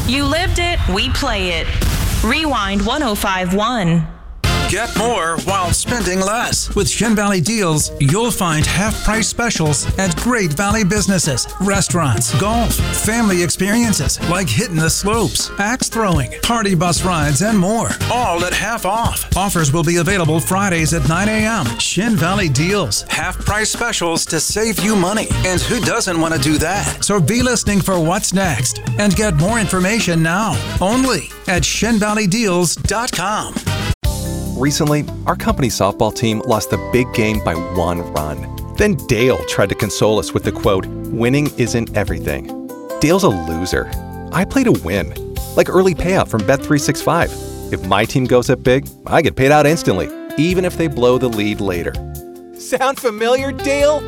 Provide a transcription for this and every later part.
You lived it, we play it. Rewind 105.1. Get more while spending less. With Shin Valley Deals, you'll find half-price specials at great Valley businesses, restaurants, golf, family experiences like hitting the slopes, axe throwing, party bus rides, and more. All at half off. Offers will be available Fridays at 9 a.m. Shin Valley Deals. Half-price specials to save you money. And who doesn't want to do that? So be listening for what's next and get more information now. Only at ShinValleyDeals.com. Recently, our company softball team lost the big game by 1 run. Then Dale tried to console us with the quote, "Winning isn't everything." Dale's a loser. I play to win. Like early payout from Bet365. If my team goes up big, I get paid out instantly, even if they blow the lead later. Sound familiar, Dale?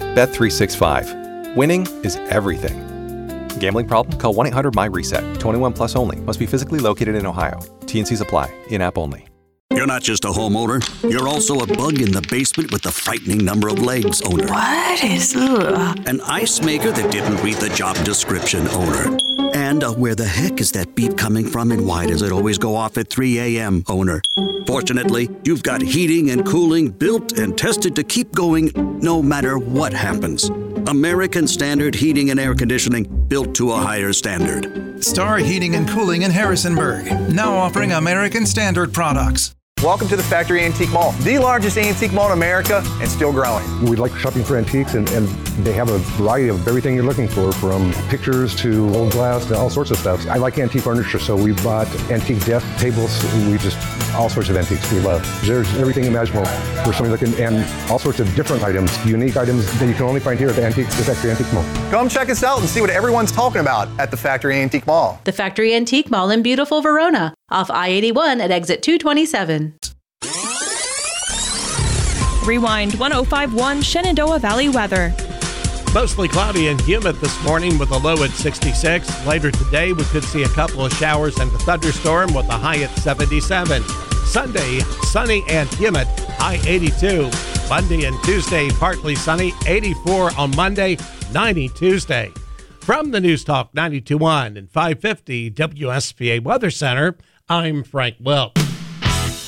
Bet365. Winning is everything. Gambling problem? Call 1-800-MY-RESET. 21 plus only. Must be physically located in Ohio. T&Cs apply. In-app only. You're not just a homeowner. You're also a bug in the basement with the frightening number of legs owner. What is an ice maker that didn't read the job description owner. And where the heck is that beep coming from and why does it always go off at 3 a.m. owner? Fortunately, you've got heating and cooling built and tested to keep going no matter what happens. American Standard Heating and Air Conditioning, built to a higher standard. Star Heating and Cooling in Harrisonburg, now offering American Standard products. Welcome to the Factory Antique Mall, the largest antique mall in America and still growing. We like shopping for antiques, and they have a variety of everything you're looking for, from pictures to old glass to all sorts of stuff. I like antique furniture, so we bought antique desk tables. All sorts of antiques we love. There's everything imaginable for somebody looking, and all sorts of different items, unique items that you can only find here at the Factory Antique Mall. Come check us out and see what everyone's talking about at the Factory Antique Mall. The Factory Antique Mall in beautiful Verona, off I-81 at exit 227. Rewind 105.1 Shenandoah Valley weather. Mostly cloudy and humid this morning with a low at 66. Later today, we could see a couple of showers and a thunderstorm with a high at 77. Sunday, sunny and humid, high 82. Monday and Tuesday, partly sunny, 84 on Monday, 90 Tuesday. From the News Talk 92.1 and 550 WSPA Weather Center, I'm Frank Welch.